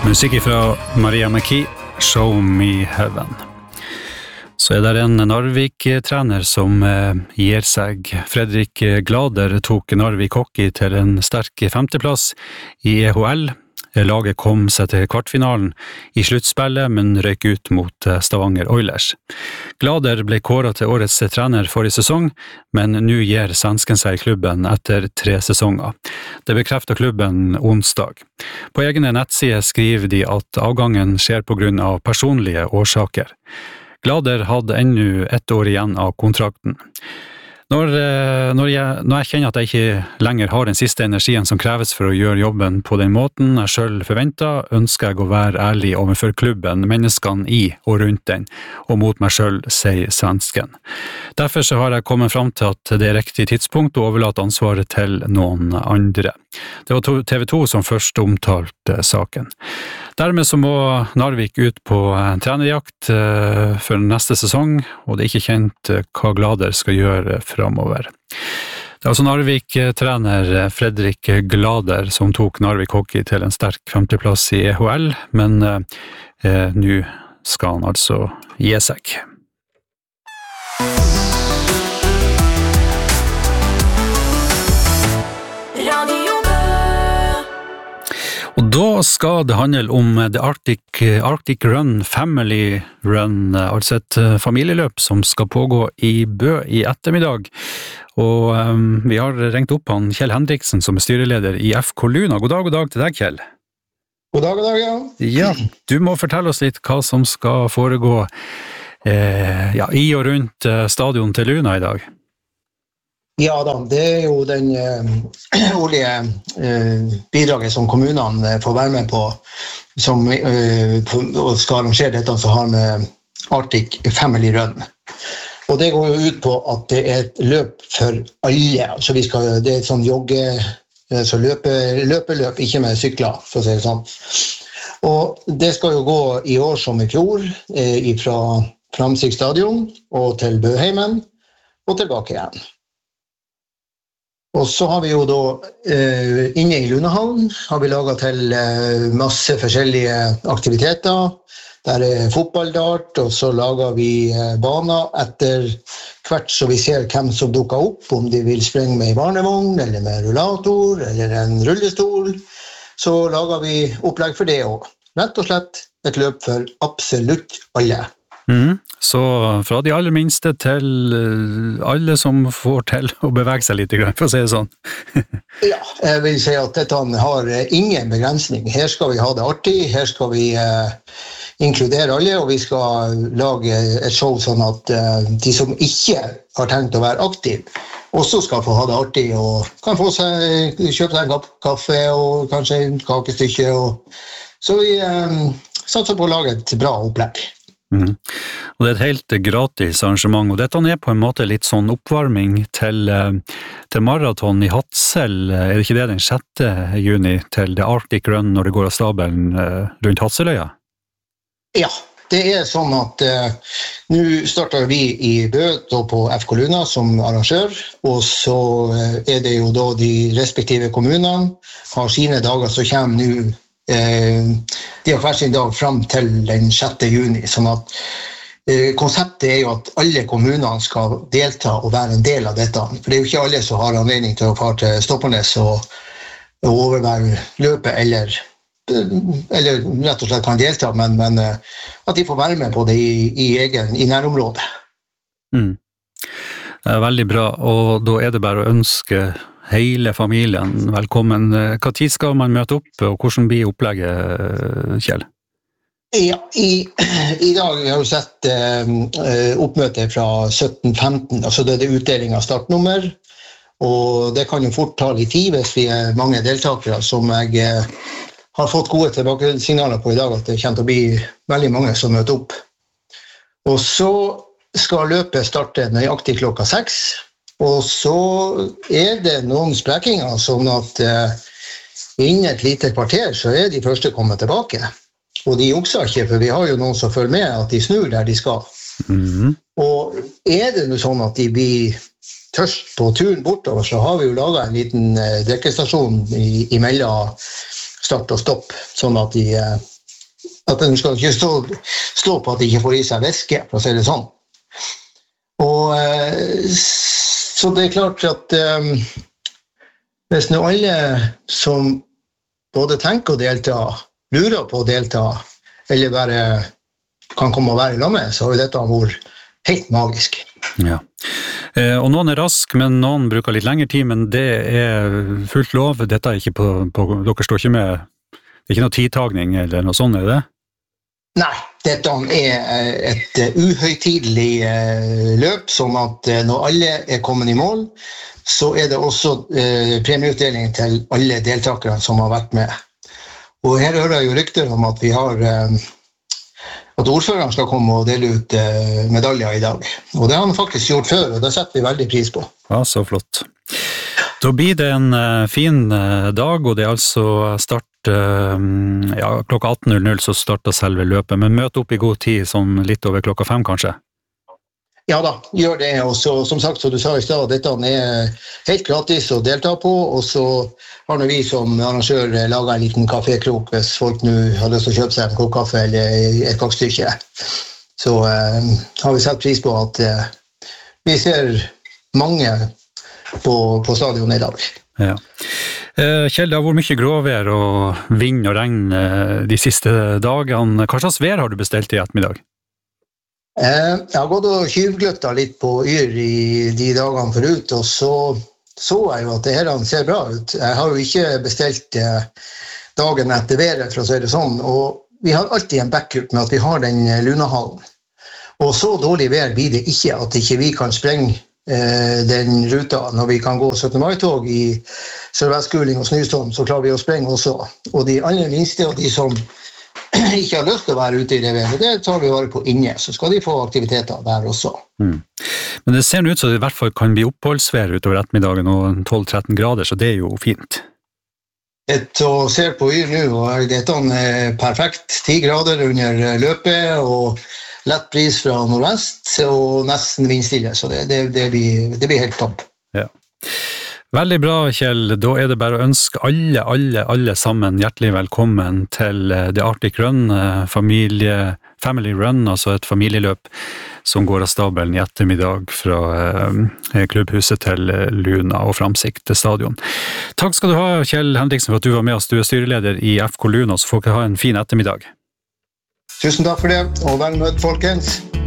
Musikk fra Maria McKee, Show Me Heaven. Så det en Narvik-trener som gir seg. Fredrik Glader tok Narvik Hockey til en sterk femteplass i EHL. Laget kom seg til kvartfinalen i sluttspillet, men røyk ut mot Stavanger Oilers. Glader ble kåret til årets trener forrige sesong, men nå gir svensken seg i klubben etter 3 sesonger. Det bekrefter klubben onsdag. På egne nettsider skriver de at avgangen skjer på grunn av personlige årsaker. Glader hadde ennå 1 år igjen av kontrakten. Når jeg kjenner at jeg ikke lenger har den siste energien som kreves for å gjøre jobben på den måten jeg selv forventet, ønsker jeg å være ærlig overfor klubben, menneskene i og rundt den, og mot meg selv, sier svensken. Derfor så har jeg kommet frem til at det riktig tidspunkt å overlate ansvaret til noen andre. Det var TV 2 som først omtalte saken. Dermed så må Narvik ut på trenerjakt for neste sesong, og det ikke kjent hva Glader skal gjøre fremover. Det altså Narvik-trener Fredrik Glader som tok Narvik Hockey til en sterk femteplass i EHL, men nå skal han altså gi seg. Og da skal det handle om The Arctic Run Family Run, altså et familieløp som skal pågå i Bø i ettermiddag. Og vi har ringt opp han Kjell Hendriksen som styreleder i FK Luna. God dag til deg, Kjell. God dag, ja. Ja, du må fortelle oss litt hva som skal foregå i og rundt stadion til Luna i dag. Ja da, det jo den årlige bidraget som kommunene får være med på, som og skal arrangere dette som har med Arctic Family Run. Og det går jo ut på at det et løp for alle, altså det et sånn løpeløp, ikke med sykler, for å si det sånn. Og det skal jo gå i år som i fjor, fra Framsig stadion og til Bøheimen, og tilbake igjen. Og så har vi jo da, inne i Lunahallen, har vi laget til masse forskjellige aktiviteter. Der fotballdart, og så lager vi baner etter hvert så vi ser hvem som dukker opp, om de vil sprenge med i barnevogn, eller med rullator, eller en rullestol. Så lager vi opplegg for det også. Rett og slett et løp for absolutt alle. Så fra de aller minste til alle som får til å bevege seg litt, for å si det sånn. Ja, jeg vil si at dette har ingen begrensning. Her skal vi ha det artig, her skal vi inkludere alle, og vi skal lage et show sånn at de som ikke har tenkt å være aktiv, også skal få ha det artig, og kan få kjøpe seg en kopp kaffe, og kanskje en kakestykke. Så vi satser på å lage et bra opplegg. Og det et helt gratis arrangement, og dette på en måte litt sånn oppvarming til maraton i Hadsel. Det ikke det den 6. juni til The Arctic Run når det går av stabelen rundt Hadseløya? Ja, det sånn at nå starter vi i Bø på FK Luna som arrangør, og så det jo da de respektive kommunene har sine dager som kommer nå. De har hver sin dag frem til den 6. juni, sånn at konseptet jo at alle kommunene skal delta og være en del av dette. For det jo ikke alle som har anledning til å fare til Stoppernes og overvære løpet, eller rett og slett kan delta, men at de får være med på det i nærområdet. Det veldig bra, og da det bare å ønske hele familien velkommen. Hva tid skal man møte opp, og hvordan blir opplegget, Kjell? Ja, i dag vi har jo sett oppmøtet fra 17:15, altså det utdeling av startnummer, og det kan jo fort ta litt tid hvis vi mange deltakere, som jeg har fått gode tilbakesignaler på i dag, at det kommer til å bli veldig mange som møter opp. Og så skal løpet starte nøyaktig klokka 6, og så det noen sprekinger, sånn at innen et lite kvarter så de første kommet tilbake. Og de jukser ikke, for vi har jo noen som følger med at de snur der de skal. Og det noe sånn at de blir tørst på turen bortover, så har vi jo laget en liten drikkestasjon imellom start og stopp, sånn at de at de skal ikke stå på at de ikke får i seg væske, for å si det sånn. Og så det er klart at hvis nå alle som både tenker å delta, lurer på å delta, eller bare kan komme og være i lag med, så har jo dette vært helt magisk. Ja. Og noen er rask, men noen bruker litt lengre tid, men det er fullt lov. Dette er ikke dere står ikke med, det er ikke noe tidtagning eller noe sånt, er det? Nei, dette er et uhøytidelig løp, sånn at når alle er kommet i mål, så er det også premieutdeling til alle deltakere som har vært med. Og her hører jeg jo rykter om at vi har at ordføreren skal komme og dele ut medaljer i dag. Og det har han faktisk gjort før, og det setter vi veldig pris på. Ja, så flott. Da blir det en fin dag, og det er altså start klokka 18.00 så starter selve løpet, men møt opp i god tid, sånn litt over klokka 5 kanskje? Ja da, gjør det, og så, som sagt, som du sa i sted, dette er helt gratis å delta på, og så har vi som arrangør laget en liten kafékrok hvis folk nå har lyst til å kjøpe seg en kokkaffe eller et kakestykke. Så har vi sett pris på at vi ser mange på stadion i dag. Ja. Kjell, det har vært mye gråvær og vind og regn de siste dagene. Hva slags vær har du bestilt i ettermiddag? Jeg har gått og tjuvgløttet litt på Yr i de dagene forut, og så jeg jo at det her ser bra ut. Jeg har jo ikke bestilt dagen etter været, for å si det sånn, og vi har alltid en backup med at vi har den lunahallen. Og så dårlig vær blir det ikke at ikke vi kan sprenge den ruta når vi kan gå 17. mai-tog i sørvestkuling og snøstorm, så klarer vi å sprenge også. Og de aller minste og de som ikke har lyst til å være ute i det været, det tar vi vare på inne, så skal de få aktiviteter der også. Men det ser ut som det i hvert fall kan bli oppholdsvær utover ettermiddagen og 12-13 grader, så det er jo fint. Så ser på Yr nå, og dette er perfekt, 10 grader under løpet, og lett bris fra nordvest, og nesten vindstille, så det blir helt topp. Ja. Veldig bra, Kjell. Da er det bare å ønske alle sammen hjertelig velkommen til The Arctic Run, Family Run, altså et familieløp som går av stabelen i ettermiddag fra klubbhuset til Luna og Framsikt stadion. Takk skal du ha, Kjell Hendriksen, for at du var med oss. Du er styreleder i FK Luna, så får dere ha en fin ettermiddag. Tusen takk for det, og vel møtt, folkens.